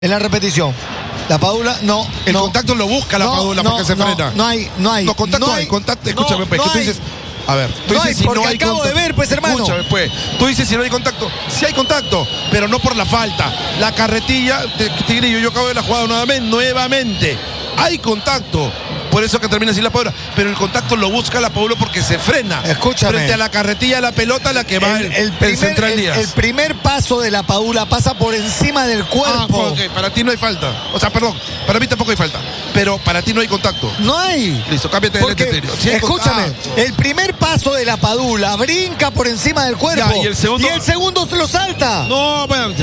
En la repetición. La Padula, no. El contacto lo busca la Padula porque se frena. No hay. No, contacto hay. Escúchame, pues, que tú dices. A ver, tú dices si no hay acabo contacto. de ver, pues, hermano. Escúchame, pues. Tú dices si no hay contacto. Sí hay contacto, pero no por la falta. La carretilla, Tigrillo, yo acabo de la jugada nuevamente. Hay contacto. Por eso que termina así la Padula. Pero el contacto lo busca la Padula porque se frena. Escúchame. Frente a la carretilla, la pelota, la que va el Central Díaz. El primer paso de la Padula pasa por encima del cuerpo. Ok, para ti no hay falta. O sea, perdón, para mí tampoco hay falta. Pero para ti no hay contacto. No hay. Listo, cámbiate de criterio. Sí, escúchame, el primer paso de la Padula brinca por encima del cuerpo. Ya, y el segundo se lo salta. No, bueno,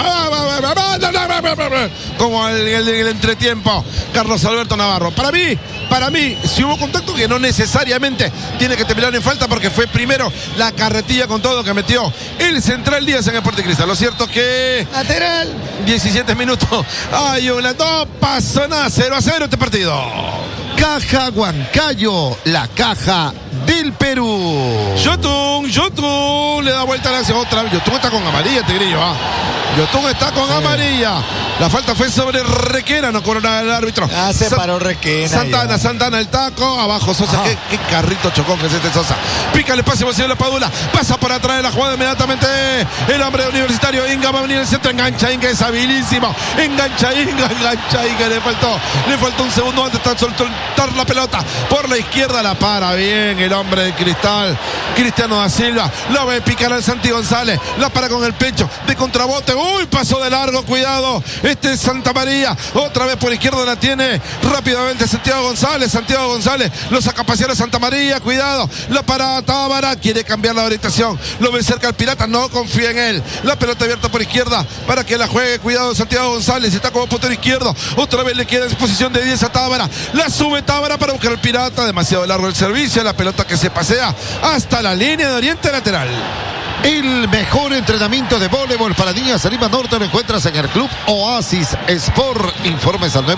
como el entretiempo, Carlos Alberto Navarro. Para mí, si hubo contacto, que no necesariamente tiene que terminar en falta, porque fue primero la carretilla con todo que metió el Central Díaz en el Sporting Cristal. Lo cierto que lateral 17 minutos. Ay, no pasó nada. 0-0 este partido. Caja Huancayo, la caja del Perú. Yotun le da vuelta a la acción otra vez. Yotun está con amarilla, Tigrillo. Yotun está con amarilla. La falta fue sobre Requena, no cobró nada el árbitro. Se paró Requena. Santana el taco, abajo Sosa. ¿Qué carrito chocón que es este Sosa? Pica el espacio vacío de la Padula. Pasa por atrás de la jugada inmediatamente. El hombre universitario Inga va a venir el centro. Engancha Inga, es habilísimo. Engancha Inga. Le faltó un segundo antes de soltar la pelota. Por la izquierda la para bien el hombre de Cristal. Cristiano da Silva. La ve picar al Santi González. La para con el pecho de contrabote. Uy, pasó de largo, cuidado. Este es Santa María. Otra vez por izquierda la tiene rápidamente Santiago González. Lo saca a pasear a Santa María. Cuidado. La para Tábara. Quiere cambiar la orientación. Lo ve cerca el Pirata. No confía en él. La pelota abierta por izquierda para que la juegue. Cuidado Santiago González. Está como puntero izquierdo. Otra vez le queda en disposición de 10 a Tábara. La sube Tábara para buscar al Pirata. Demasiado largo el servicio. La pelota que se pasea hasta la línea de oriente lateral. El mejor entrenamiento de voleibol para niñas en Lima Norte lo encuentras en el Club Oasis Sport. Informes al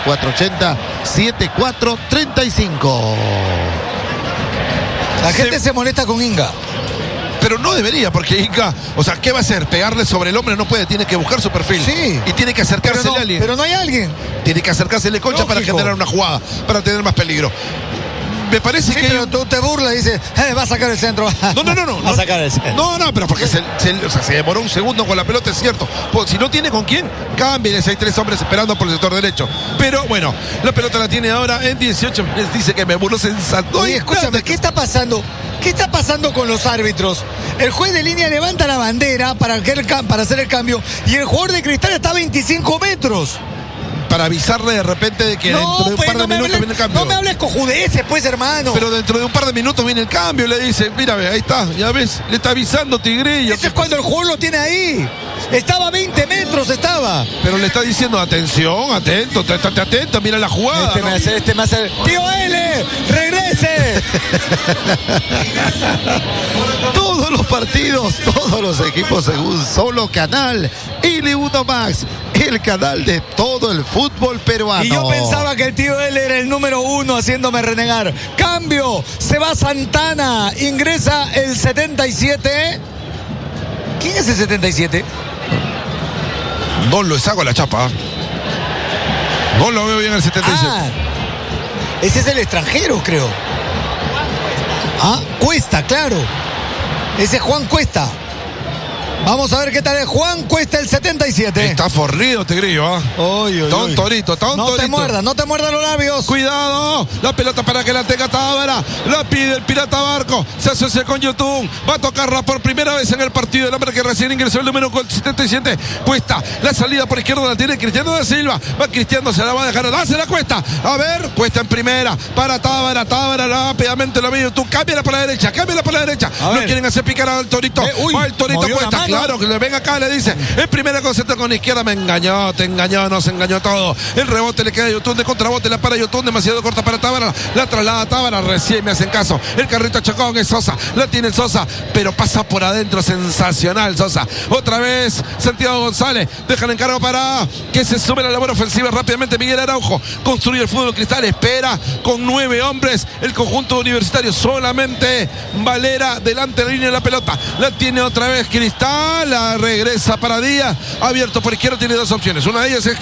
994-80-7435. La gente se molesta con Inga. Pero no debería, porque Inga, o sea, ¿qué va a hacer? ¿Pegarle sobre el hombre? No puede, tiene que buscar su perfil. Sí. Y tiene que acercársele a alguien. Pero no hay alguien. Tiene que acercársele Concha para generar una jugada, para tener más peligro. Me parece que. Pero tú te burlas y dices, va a sacar el centro. No. Va a sacar el centro. No, pero porque se demoró un segundo con la pelota, es cierto. Pues, si no tiene con quién, cambie. Hay 3 hombres esperando por el sector derecho. Pero bueno, la pelota la tiene ahora en 18. Dice que me burlo sensato. Oye, escúchame, ¿qué está pasando? ¿Qué está pasando con los árbitros? El juez de línea levanta la bandera para hacer el cambio y el jugador de Cristal está a 25 metros. Para avisarle de repente de que dentro de un par de minutos viene el cambio. No me hables cojudeces, pues, hermano. Pero dentro de un par de minutos viene el cambio. Le dice, mira, ahí está, ya ves, le está avisando Tigrillo. Eso es cuando el jugador lo tiene ahí. Estaba a 20 metros, estaba. Pero le está diciendo, atención, estate atento, mira la jugada. Este me hace. ¡Tío L! ¡Regrese! Todos los partidos, todos los equipos en un solo canal. L1 Max, el canal de todo el fútbol peruano. Y yo pensaba que el tío L era el número 1 haciéndome renegar. Cambio, se va Santana, ingresa el 77. ¿Quién es el 77? No lo saco la chapa. No lo veo bien el 77. Ese es el extranjero, creo. Cuesta, claro. Ese es Juan Cuesta. Vamos a ver qué tal es Juan Cuesta, el 77. Está forrido, Tigrillo, Tontorito. No te muerdas los labios. Cuidado, la pelota para que la tenga Tábara. La pide el Pirata Barco. Se asocia con Yotun. Va a tocarla por primera vez en el partido. El hombre que recién ingresó, el número 77. Puesta, la salida por izquierda la tiene Cristiano da Silva. Va Cristiano, se la va a dejar. Se la cuesta. A ver, puesta en primera para Tábara. Tábara rápidamente la ve Yotun. Cámbiala por la derecha. No quieren hacer picar al Torito. El Torito Cuesta. Claro, que le venga acá, le dice. En primera concentra con izquierda, me engañó, nos engañó todo. El rebote le queda a Yotun, de contrabote, la para Yotun, demasiado corta para Tábara. La traslada a Tábara, recién me hacen caso. El carrito chocón es Sosa, la tiene Sosa, pero pasa por adentro, sensacional Sosa. Otra vez, Santiago González, deja el encargo para que se sume la labor ofensiva rápidamente. Miguel Araujo construye el fútbol Cristal, espera con 9 hombres. El conjunto universitario, solamente Valera delante de la línea de la pelota. La tiene otra vez Cristal. La regresa para Díaz. Abierto por izquierda, tiene dos opciones. Una de ellas es